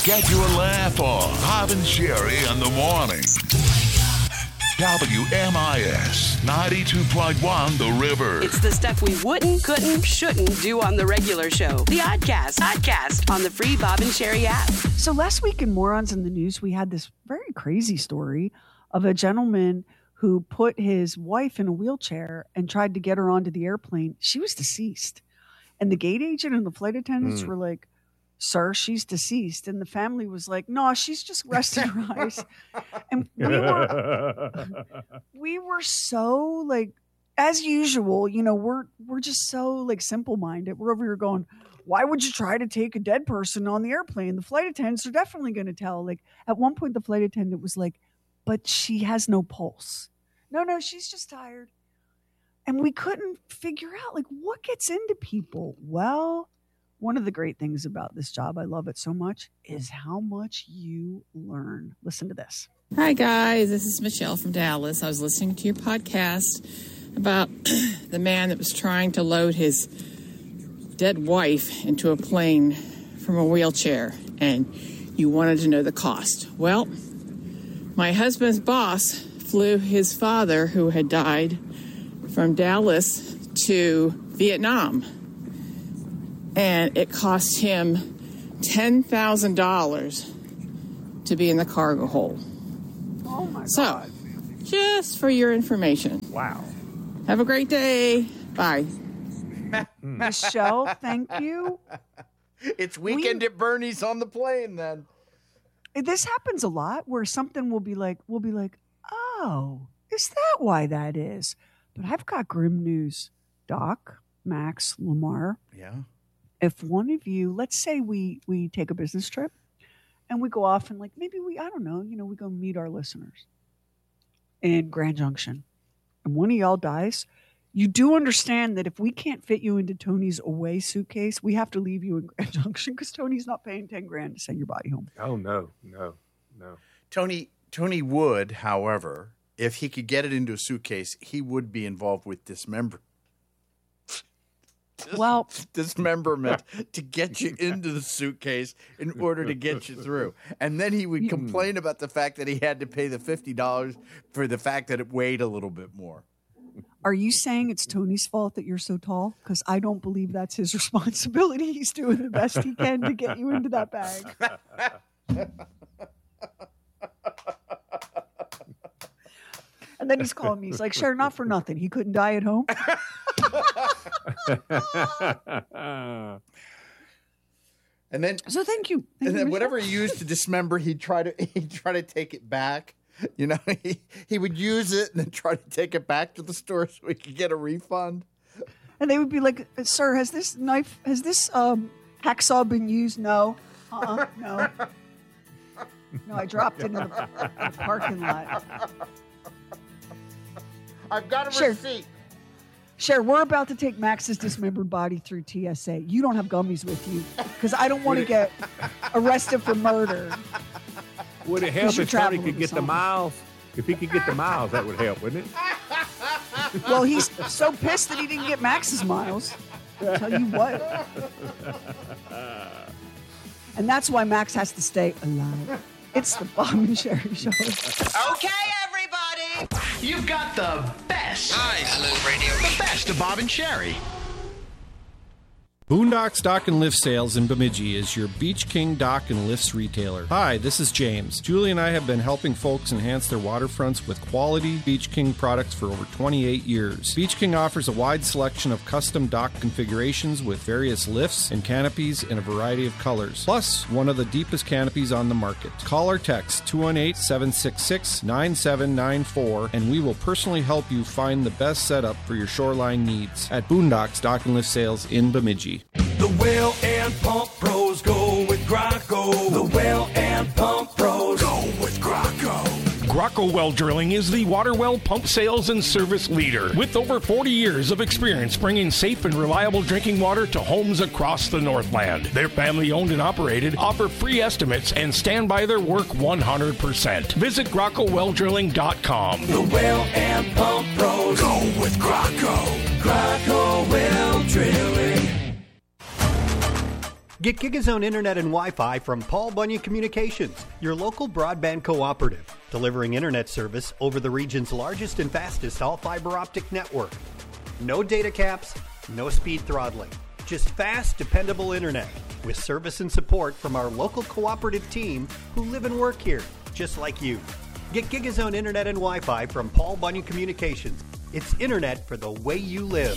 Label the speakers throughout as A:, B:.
A: Get your laugh on. Bob and Sherry in the morning. WMIS 92.1 The River.
B: It's the stuff we wouldn't, couldn't, shouldn't do on the regular show. The Oddcast on the free Bob and Sherry app.
C: So last week in Morons in the News, we had this very crazy story of a gentleman who put his wife in a wheelchair and tried to get her onto the airplane. She was deceased. And the gate agent and the flight attendants were like, "Sir, she's deceased." And the family was like, "No, she's just resting her eyes." And we were so like, as usual, you know, we're just so like simple-minded. We're over here going, why would you try to take a dead person on the airplane? The flight attendants are definitely going to tell. Like at one point, the flight attendant was like, "But she has no pulse." No, she's just tired. And we couldn't figure out like what gets into people. Well, one of the great things about this job, I love it so much, is how much you learn. Listen to this.
D: Hi, guys. This is Michelle from Dallas. I was listening to your podcast about the man that was trying to load his dead wife into a plane from a wheelchair, and you wanted to know the cost. Well, my husband's boss flew his father, who had died, from Dallas to Vietnam. And it cost him $10,000 to be in the cargo hold.
C: Oh, my God.
D: So, just for your information.
E: Wow.
D: Have a great day. Bye.
C: Michelle, thank you.
E: It's weekend at Bernie's on the plane then.
C: This happens a lot where something we'll be like, oh, is that why that is? But I've got grim news. Doc, Max, Lamar.
E: Yeah.
C: If one of you, let's say we take a business trip and we go off and like maybe we go meet our listeners in Grand Junction, and one of y'all dies, you do understand that if we can't fit you into Tony's away suitcase, we have to leave you in Grand Junction because Tony's not paying $10,000 to send your body home.
F: Oh, no.
E: Tony would, however, if he could get it into a suitcase, he would be involved with dismemberment to get you into the suitcase in order to get you through. And then he would complain about the fact that he had to pay the $50 for the fact that it weighed a little bit more.
C: Are you saying it's Tony's fault that you're so tall? Because I don't believe that's his responsibility. He's doing the best he can to get you into that bag. And then he's calling me. He's like, "Sure, not for nothing. He couldn't die at home."
E: And then,
C: so thank you.
E: And then whatever he used to dismember, he'd try to take it back. You know, he would use it and then try to take it back to the store so he could get a refund.
C: And they would be like, "Sir, has this hacksaw been used?" No. No. No, I dropped it in the parking lot.
E: I've got a receipt.
C: Sure, we're about to take Max's dismembered body through TSA. You don't have gummies with you because I don't want to get arrested for murder.
F: Would it help if Tony could get the miles? If he could get the miles, that would help, wouldn't it?
C: Well, he's so pissed that he didn't get Max's miles. I'll tell you what. And that's why Max has to stay alive. It's the Bob and Sherry Show.
G: Okay, everybody. You've got the best. Nice. Hello, radio. The best of Bob and Sherry.
H: Boondocks Dock and Lift Sales in Bemidji is your Beach King Dock and Lifts retailer. Hi, this is James. Julie and I have been helping folks enhance their waterfronts with quality Beach King products for over 28 years. Beach King offers a wide selection of custom dock configurations with various lifts and canopies in a variety of colors, plus one of the deepest canopies on the market. Call or text 218-766-9794 and we will personally help you find the best setup for your shoreline needs at Boondocks Dock and Lift Sales in Bemidji.
I: The Well and Pump Pros go with Graco. The Well and Pump Pros go with Graco.
J: Graco Well Drilling is the water well pump sales and service leader with over 40 years of experience bringing safe and reliable drinking water to homes across the Northland. They're family owned and operated, offer free estimates, and stand by their work 100%. Visit GracoWellDrilling.com.
I: The Well and Pump Pros go with Graco. Graco Well Drilling.
K: Get GigaZone Internet and Wi-Fi from Paul Bunyan Communications, your local broadband cooperative, delivering internet service over the region's largest and fastest all-fiber optic network. No data caps, no speed throttling, just fast, dependable internet with service and support from our local cooperative team who live and work here, just like you. Get GigaZone Internet and Wi-Fi from Paul Bunyan Communications. It's internet for the way you live.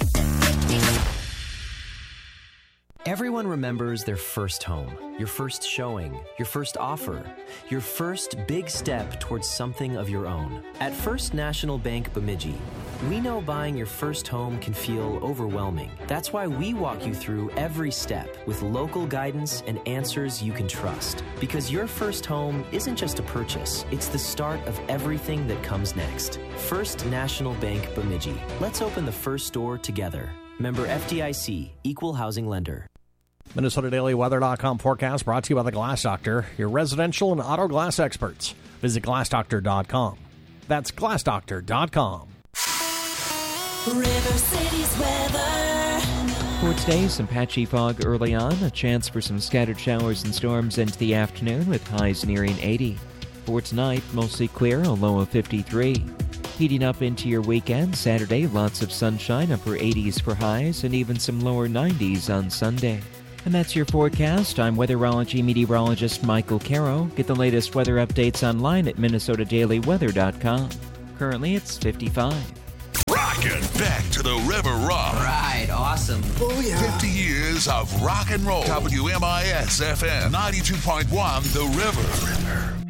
L: Everyone remembers their first home, your first showing, your first offer, your first big step towards something of your own. At First National Bank Bemidji, we know buying your first home can feel overwhelming. That's why we walk you through every step with local guidance and answers you can trust. Because your first home isn't just a purchase, it's the start of everything that comes next. First National Bank Bemidji. Let's open the first door together. Member FDIC, Equal Housing Lender.
M: MinnesotaDailyWeather.com forecast brought to you by the Glass Doctor, your residential and auto glass experts. Visit glassdoctor.com. That's glassdoctor.com.
N: River City's weather.
O: For today, some patchy fog early on, a chance for some scattered showers and storms into the afternoon with highs nearing 80. For tonight, mostly clear, a low of 53. Heating up into your weekend, Saturday, lots of sunshine, upper 80s for highs, and even some lower 90s on Sunday. And that's your forecast. I'm weatherology meteorologist Michael Caro. Get the latest weather updates online at MinnesotaDailyWeather.com. Currently, it's 55.
A: Rockin' back to the River Rock.
P: Right, awesome.
A: Oh, yeah. 50 years of rock and roll. WMIS FM 92.1 The River.